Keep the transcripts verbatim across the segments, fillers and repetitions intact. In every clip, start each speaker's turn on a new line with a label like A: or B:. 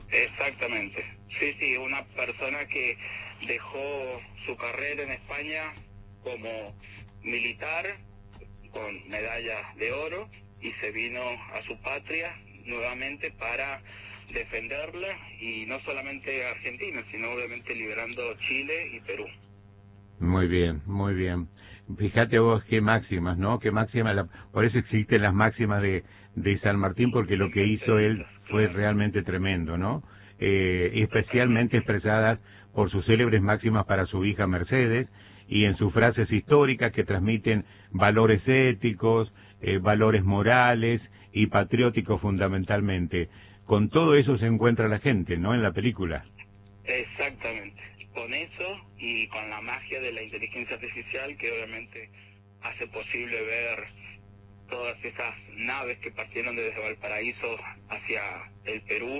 A: Exactamente. Sí, sí, una persona que dejó su carrera en España como militar con medalla de oro y se vino a su patria nuevamente para defenderla, y no solamente Argentina, sino obviamente liberando Chile y Perú.
B: Muy bien, muy bien. Fíjate vos qué máximas, ¿no? Qué máximas, la... por eso existen las máximas de, de San Martín, porque lo que hizo él fue
A: Claro.
B: realmente tremendo, ¿no? Eh, especialmente
A: Totalmente.
B: expresadas por sus célebres máximas para su hija Mercedes, y en sus frases históricas que transmiten valores éticos, eh, valores morales y patrióticos fundamentalmente. Con todo eso se encuentra la gente, ¿no? En la película.
A: Exactamente. Con eso y con la magia de la inteligencia artificial, que obviamente hace posible ver todas esas naves que partieron desde Valparaíso hacia el Perú,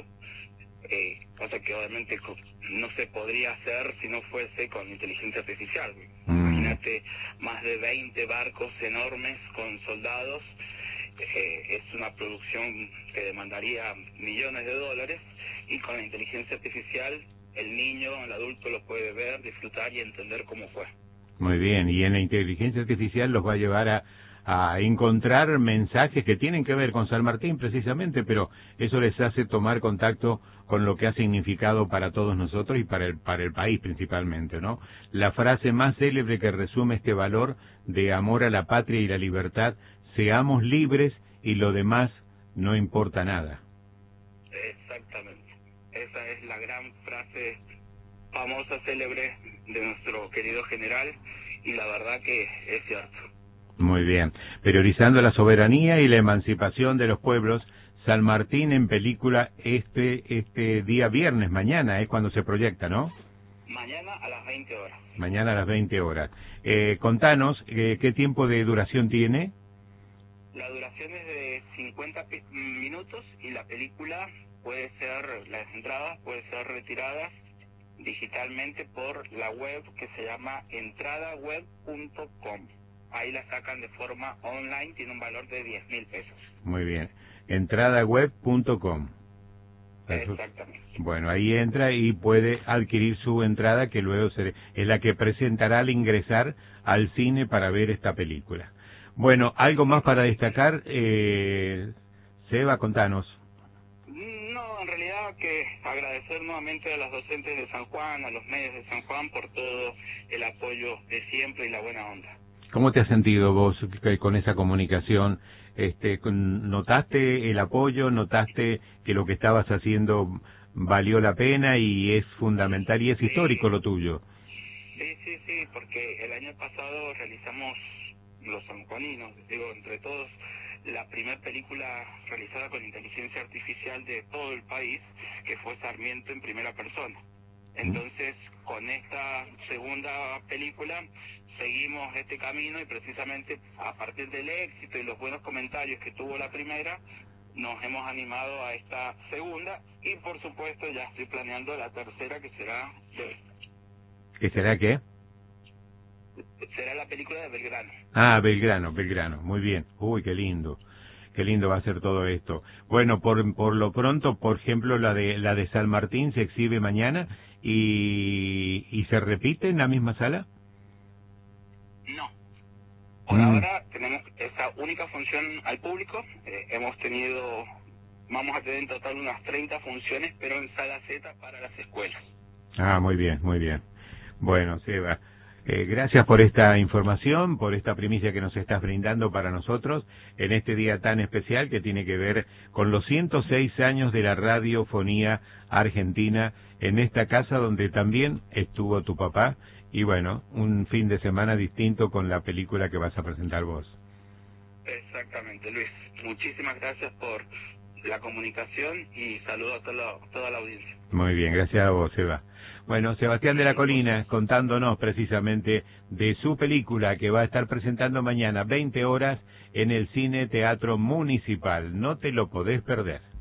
A: eh, cosa que obviamente no se podría hacer si no fuese con inteligencia artificial.
B: Mm.
A: Imagínate más de veinte barcos enormes con soldados, eh, es una producción que demandaría millones de dólares, y con la inteligencia artificial el niño, el adulto lo puede ver, disfrutar y entender cómo fue.
B: Muy bien, y en la inteligencia artificial los va a llevar a, a encontrar mensajes que tienen que ver con San Martín precisamente, pero eso les hace tomar contacto con lo que ha significado para todos nosotros y para el, para el país principalmente, ¿no? La frase más célebre que resume este valor de amor a la patria y la libertad: seamos libres y lo demás no importa nada.
A: Exactamente. Esa es la gran frase famosa, célebre de nuestro querido general, y la verdad que es cierto.
B: Muy bien. Priorizando la soberanía y la emancipación de los pueblos, San Martín en película este este día viernes, mañana es cuando se proyecta, ¿no?
A: Mañana a las veinte horas.
B: Mañana a las veinte horas. Eh, contanos, eh, ¿qué tiempo de duración tiene?
A: La duración es de cincuenta minutos y la película puede ser, las entradas pueden ser retiradas digitalmente por la web que se llama entrada web punto com. Ahí la sacan de forma online, tiene un valor de diez mil pesos.
B: Muy bien. entrada web punto com.
A: Exactamente.
B: Bueno, ahí entra y puede adquirir su entrada, que luego se, es la que presentará al ingresar al cine para ver esta película. Bueno, ¿algo más para destacar? Eh, Seba, contanos.
A: No, en realidad que agradecer nuevamente a los docentes de San Juan, a los medios de San Juan, por todo el apoyo de siempre y la buena onda.
B: ¿Cómo te has sentido vos con esa comunicación? Este, ¿Notaste el apoyo? ¿Notaste que lo que estabas haciendo valió la pena y es fundamental y es histórico lo tuyo?
A: Sí, sí, sí, porque el año pasado realizamos, los sanjuaninos, digo, entre todos, la primera película realizada con inteligencia artificial de todo el país, que fue Sarmiento en primera persona. Entonces, con esta segunda película seguimos este camino, y precisamente a partir del éxito y los buenos comentarios que tuvo la primera, nos hemos animado a esta segunda, y por supuesto ya estoy planeando la tercera, que será de,
B: ¿Qué será qué?
A: será la película de Belgrano.
B: Ah, Belgrano, Belgrano, muy bien. Uy, qué lindo. Qué lindo va a ser todo esto. Bueno, por por lo pronto, por ejemplo, la de la de San Martín se exhibe mañana y y se repite en la misma sala.
A: No. Por
B: mm.
A: ahora tenemos esa única función al público. Eh, hemos tenido, vamos a tener en total unas treinta funciones, pero en sala Z para las escuelas.
B: Ah, muy bien, muy bien. Bueno, Seba, eh, gracias por esta información, por esta primicia que nos estás brindando para nosotros en este día tan especial que tiene que ver con los ciento seis años de la radiofonía argentina, en esta casa donde también estuvo tu papá, y bueno, un fin de semana distinto con la película que vas a presentar vos.
A: Exactamente, Luis. Muchísimas gracias por la comunicación y saludo a toda, toda la audiencia.
B: Muy bien, gracias a vos, Seba. Bueno, Sebastián de la Colina contándonos precisamente de su película que va a estar presentando mañana veinte horas en el Cine Teatro Municipal. No te lo podés perder.